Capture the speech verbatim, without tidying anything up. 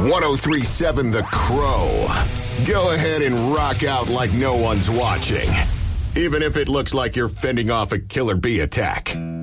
ten thirty-seven The Crow. Go ahead and rock out like no one's watching, even if it looks like you're fending off a killer bee attack.